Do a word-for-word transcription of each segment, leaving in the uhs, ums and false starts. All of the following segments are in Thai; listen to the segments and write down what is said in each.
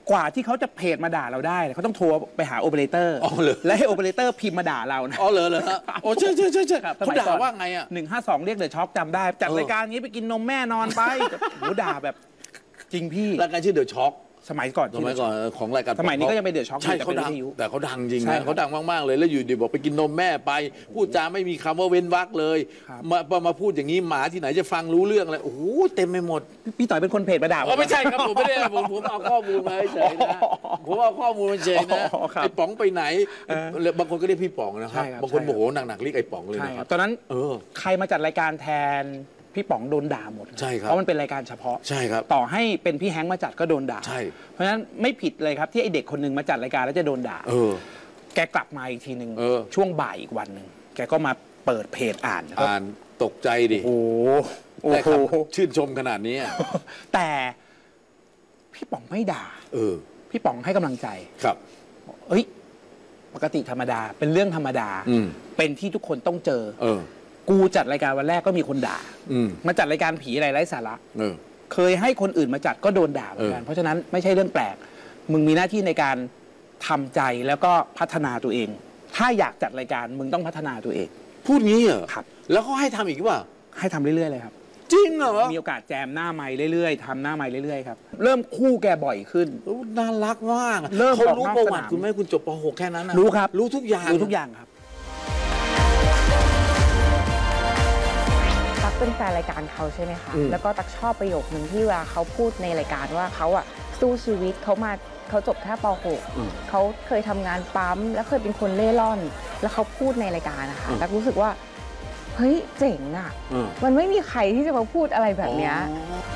กว่าที่เขาจะเพจมาด่าเราได้เขาต้องโทรไปหาโอเปอเรเตอร์และให้โอเปอเรเตอร์พิมพ์มาด่าเรานะอ๋อเหรอเหรอฮะโอ้ใช่ใช่ใช่ใช่เขาด่าว่าไงอ่ะหนึ่งห้าสองเรียกเดอะช็อคจำได้จัดรายการนี้ไปกินนมแม่นอนไปโหด่าแบบจริงพี่รายการชื่อเดอะช็อคสมัยก่อนสมัยก่อนของรายการสมัยนี้ก็ยังเป็นเดอะช็อคใช่เขาดังแต่เขาดังจริงนะเขาดังมากๆเลยแล้วอยู่ดีบอกไปกินนมแม่ไปพูดจาไม่มีคำว่าเว้นวรรคเลยมามาพูดอย่างนี้หมาที่ไหนจะฟังรู้เรื่องอะไรโอ้โหเต็มไปหมดพี่ต่อยเป็นคนเพจมาด่าไม่ใช่ครับผมไม่ได้ผมผมเอาข้อมูลมาเฉยนะผมเอาข้อมูลมาเฉยนะไอ้ป๋องไปไหนบางคนก็เรียกพี่ป๋องนะครับบางคนโมโหหนักๆเรียกไอ้ป๋องเลยนะครับตอนนั้นใครมาจัดรายการแทนพี่ป๋องโดนด่าหมดใช่ครับเพราะมันเป็นรายการเฉพาะใช่ครับต่อให้เป็นพี่แฮงค์มาจัดก็โดนด่าใช่เพราะฉะนั้นไม่ผิดเลยครับที่ไอเด็กคนนึงมาจัดรายการแล้วจะโดนด่าเออแกกลับมาอีกทีหนึ่งช่วงบ่ายอีกวันหนึ่งแกก็มาเปิดเพจอ่านอ่านตกใจดิโอ้โหได้คำชื่นชมขนาดนี้แต่พี่ป๋องไม่ด่าเออพี่ป๋องให้กำลังใจครับเอ้ยปกติธรรมดาเป็นเรื่องธรรมดาเป็นที่ทุกคนต้องเจอเออกูจัดรายการวันแรกก็มีคนด่ามาจัดรายการผีอะไรไร้สาระเคยให้คนอื่นมาจัดก็โดนด่าเหมือนกันเพราะฉะนั้นไม่ใช่เรื่องแปลกมึงมีหน้าที่ในการทำใจแล้วก็พัฒนาตัวเองถ้าอยากจัดรายการมึงต้องพัฒนาตัวเองพูดงี้เหรอครับแล้วเขาให้ทำอีกว่าให้ทำเรื่อยๆเลยครับจริงเหรอมีโอกาสแจมหน้าไมค์เรื่อยๆทำหน้าไมค์เรื่อยๆครับเริ่มคู่แกบ่อยขึ้นน่ารักมากเริ่มเขารู้ประวัติคุณไหมคุณจบป หก แค่นั้นนะรู้ครับรู้ทุกอย่างรู้ทุกอย่างครับตั๊กเป็นแฟนรายการเขาใช่ไหมคะแล้วก็ตั๊กชอบประโยคนึงที่เวลาเขาพูดในรายการว่าเขาอะสู้ชีวิตเขามาเขาจบแค่ป หก เขาเคยทำงานปั๊มแล้วเคยเป็นคนเล่ร่อนแล้วเขาพูดในรายการนะคะตั๊กรู้สึกว่าเฮ้ยเจ๋งอะมันไม่มีใครที่จะมาพูดอะไรแบบเนี้ย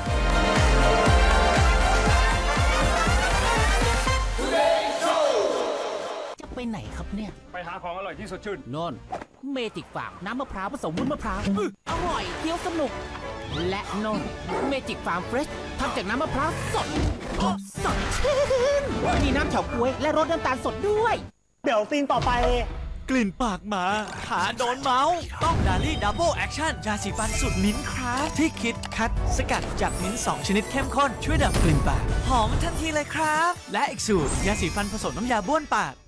ไปไหนครับเนี่ยไปหาของอร่อยที่สดชื่นนนเมจิกฟาร์มน้ำมะพร้าวผสมวุ้นมะพร้าวอร่อยเคี้ยวสนุกและนนเมจิกฟาร์มเฟรชทำจากน้ำมะพร้าวสดสดชื่นมีน้ำเฉาก๊วยและรสน้ำตาลสดด้วยเดี๋ยวซีนต่อไปกลิ่นปากหมาขาโดนเมาส์ต้องดาลี่ดับเบิลแอคชั่นยาสีฟันสูตรมิ้นท์ครับที่คิดคัดสกัดจากมิ้นท์สองชนิดเข้มข้นช่วยดับกลิ่นปากหอมทันทีเลยครับและอีกสูตรยาสีฟันผสมน้ำยาบ้วนปาก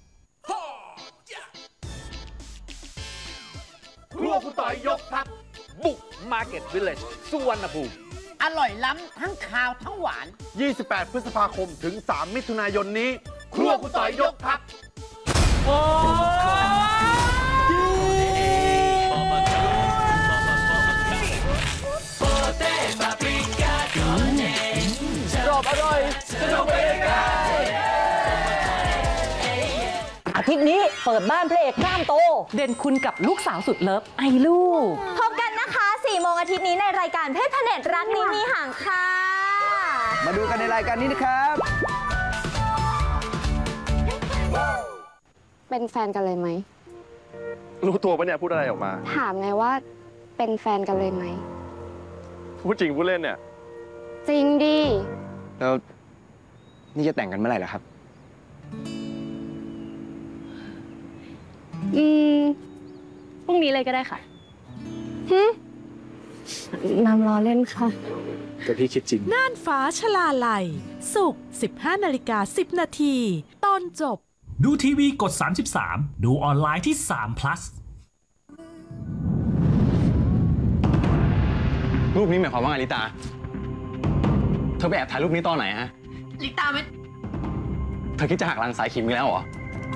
ครัวคุณต่อยยกทัพบุกมาร์เก็ตวิลเลจสุวรรณภูมิอร่อยล้ำทั้งคาวทั้งหวานยี่สิบแปดพฤษภาคมถึงสามมิถุนายนนี้ครัวคุณต่อยยกทัพโอ้กรอบอร่อยสนุกไปด้วยกันอาทิตย์นี้เปิดบ้านพระเอกกล้ามโตเด่นคุณกับลูกสาวสุดเลิฟไอลูกพบกันนะคะสี่โมงอาทิตย์นี้ในรายการเพชรพเนตรรักนี้มีห่างค่ะมาดูกันในรายการนี้นะครับเป็นแฟนกันเลยไหมรู้ตัวปะเนี่ยพูดอะไรออกมาถามไงว่าเป็นแฟนกันเลยไหมพูดจริงพูดเล่นเนี่ยจริงดิแล้วนี่จะแต่งกันเมื่อไหร่ล่ะครับอืมพรุ่งนี้เลยก็ได้ค่ะฮึน้ำล้อเล่นค่ะแต่พี่คิดจริงน่านฟ้าชลาลัยศุกร์ สิบห้านาฬิกาสิบนาทีตอนจบดูทีวีกดสามสิบสามดูออนไลน์ที่สาม plus รูปนี้หมายความว่าไงลิตาเธอไปแอบถ่ายรูปนี้ตอนไหนฮะลิตาไม่เธอคิดจะหักหลังสายขิมอีกแล้วเหรอ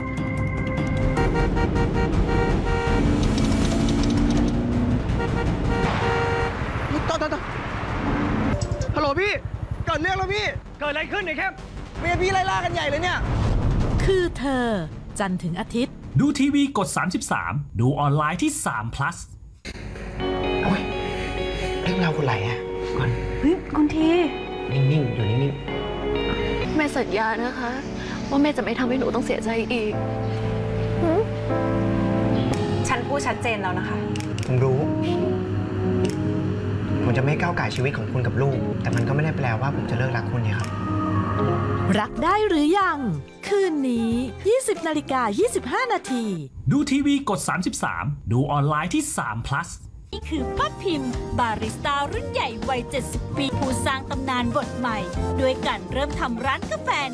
ต่อต่อต่อฮัลโหลพี่เกิดเรื่องแล้วพี่เกิดอะไรขึ้นเนี่ยแคมเมียพี่ไล่ล่ากันใหญ่เลยเนี่ยคือเธอจันทร์ถึงอาทิตย์ดูทีวีกดสามสิบสามดูออนไลน์ที่สาม plus โอ้ยเรื่องราวคนไหนอะก่อนเฮ้ยคุณทีนิ่งๆอยู่นิ่งแม่สัญญานะคะว่าแม่จะไม่ทำให้หนูต้องเสียใจอีกฉันพูดชัดเจนแล้วนะคะผมรู้ผมจะไม่ก้าวก่ายชีวิตของคุณกับลูกแต่มันก็ไม่ได้แปลว่าผมจะเลิกรักคุณเนี่ยครับรักได้หรือยังคืนนี้ยี่สิบนาฬิกายี่สิบห้านาทีดูทีวีกดสามสิบสามดูออนไลน์ที่สาม plus นี่คือป้าพิมพ์บาริสต้ารุ่นใหญ่วัยเจ็ดสิบปีผู้สร้างตำนานบทใหม่ด้วยการเริ่มทำร้านกาแฟ